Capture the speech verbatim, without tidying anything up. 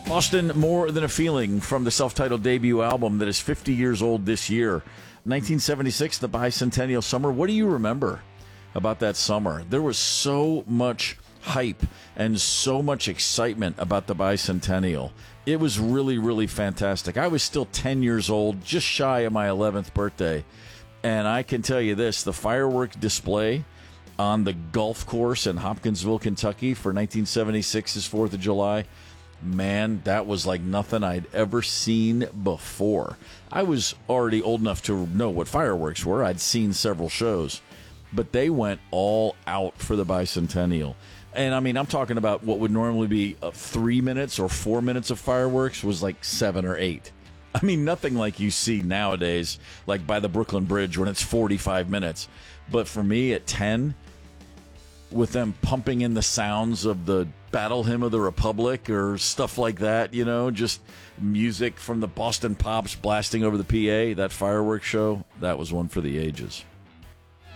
Boston, More Than a Feeling, from the self-titled debut album that is fifty years old this year. nineteen seventy-six, the bicentennial summer. What do you remember about that summer? There was so much hype and so much excitement about the bicentennial. It was really, really fantastic. I was still ten years old, just shy of my eleventh birthday. And I can tell you this, the fireworks display on the golf course in Hopkinsville, Kentucky for nineteen seventy-six's fourth of July, man, that was like nothing I'd ever seen before. I was already old enough to know what fireworks were. I'd seen several shows, but they went all out for the bicentennial. And I mean, I'm talking about what would normally be uh, three minutes or four minutes of fireworks was like seven or eight. I mean, nothing like you see nowadays, like by the Brooklyn Bridge when it's forty-five minutes. But for me at ten, with them pumping in the sounds of the Battle Hymn of the Republic or stuff like that, you know, just music from the Boston Pops blasting over the P A, that fireworks show, that was one for the ages.